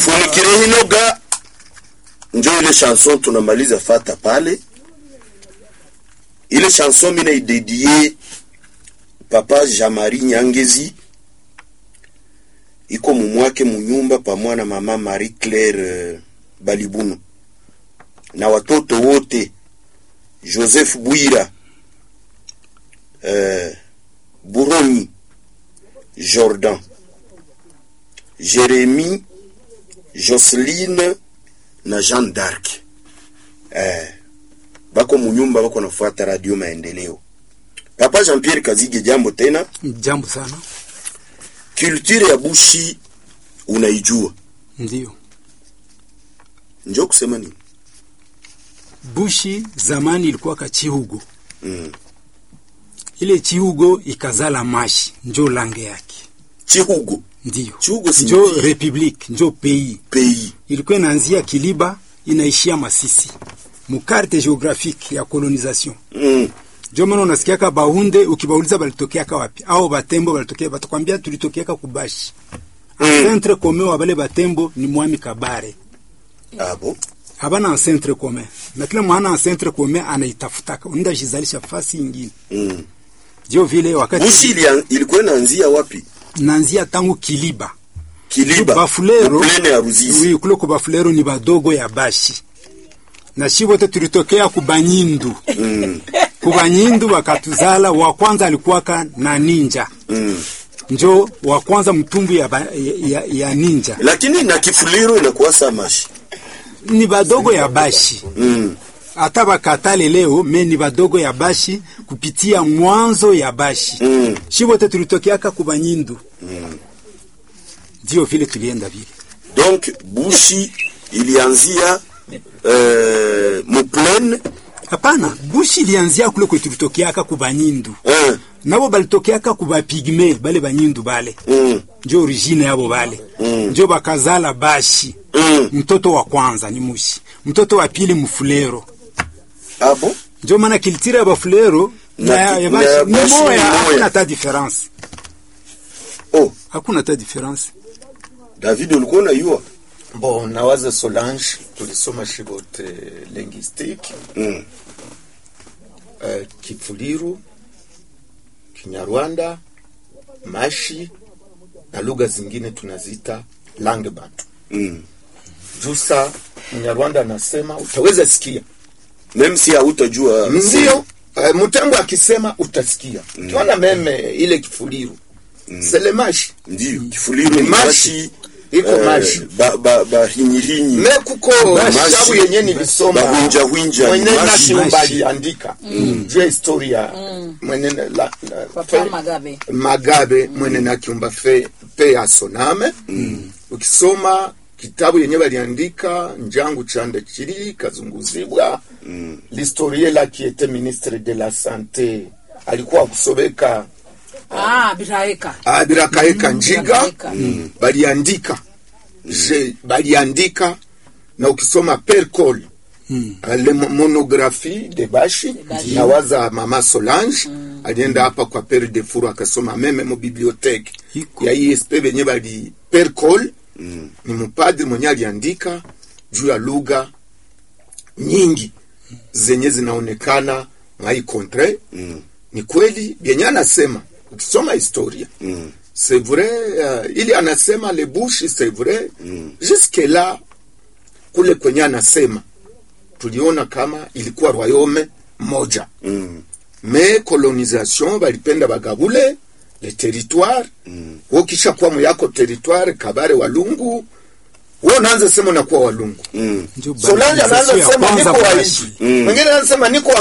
Funikire hinoga njo ile chanson tunamaliza fata pale. Ile chanson mina idedie papa Jean-Marie Nyangezi, iko mumwake munyumba pamoja na mama Marie Claire Balibunu na watoto wote, Joseph Bwira, Buroni, Jordan, Jérémy, Jocelyne na Jean d'Arc. Bako munyumba bako nafuata Radio Maendeleo. Papa Jean-Pierre Kazige, jambo tena. Jambo sana. Culture ya Bushi unaijua? Ndio. Njoo kusema nini? Bushi zamani ilikuwa ka Chihugo. Ile Chihugo ikazala Mashi, njo lange yake. Chihugo. Ndio. Chihugo si njo republique, njo pays. Pays. Ilikuwa inaanzia Kiliba, inaishia Masisi. Mukarte geographique ya colonisation. Njo maana unasikia ka Bahunde, ukibauliza balitokea ka wapi? Au Batembo balitokea, batakwambia tulitokea ka Kubashi. Centre commun wa bale Batembo ni Mwami Kabare. Ah bon? Habana en centre commun. Na kila mwana en centre commun anaitafutaka. Unaenda jizalisha fasi nyingine. Ndio vile wakati Bushi ilikuwa inaanzia wapi? Naanzia tangu Kiliba. Kiliba. Bafulero. Plene ya Ruzizi. Oui, kulo Bafulero ni badogo ya Bashi. Na shibote tulitokea Kubanyindu. Kubanyindu wakatuzala, wa kwanza alikuwa na ninja. Njo wa kwanza mtumbu ya ninja. Lakini na Kifuliro inakuwa Samashi. Ni badogo ya Bashi. Hata bakatale leo ni badogo ya Bashi kupitia mwanzo ya Bashi. Shibote tulitokea Kubanyindu. Ndio vile tulienda vile. Donc Bushi ilianzia Muplene. Hapana, Bushi ilianzia kule kwetu tulitokea Kubanyindu. Nabo balitokea kuba pigme bale Banyindu bale. Ndio origine yabo bale. Ndio bakazala Bashi. Mtoto wa kwanza ni Mushi. Mtoto wa pili Mfulero. Ah bon? Ndio maana kilitira ya Bafulero na ya Bashi ni moya, hakuna ta difference. Oh, hakuna ta difference. David ulikuwa unajua? Bon, nawaza Solange tulisoma shibote linguistique. Kifuliru, Kinyarwanda, Mashi na lugha zingine tunazita langue bantu. Jusa Mnyarwanda anasema utaweza sikia. Meme si hautajua. Ndio, Mutembo akisema utasikia. Tuona meme ile Kifuliru. Sele Mashi. Ndio, Kifuliru ni Mashi. Iko Mashi. Hinyirinyi. Me kuko shabu yenye nilisoma. Bahunja mwenye na kiumbali andika. Jua historia. Mwenye Papa Magabe mwenye na kiumba pe asoname. Ukisoma kitabu yenye baliandika Njangu Chande Chiri Kazunguzibwa. L'historien là qui était ministre de la santé alikuwa kusobeka Birakaeka Njiga. Baliandika na ukisoma Percol le monographie de Bashi na waza mama Solange alienda hapa kwa Père de Furu akasoma meme mo bibliothèque ya ISP benye bali Percol. Ni mpadri mwenye aliandika juu ya lugha nyingi zenye zinaonekana ngai contre. Ni kweli yenye anasema ukisoma historia. C'est vrai, ili anasema le Bushi, c'est vrai. Jusque là kule kwenye anasema tuliona kama ilikuwa royaume moja. Mais colonisation balipenda bagabule le territoire. Ukisha kwa muyako territoire Kabare Walungu, wewe unaanza sema unakuwa Walungu. Solange anaanza sema niko wa hivi. Mwingine anasema niko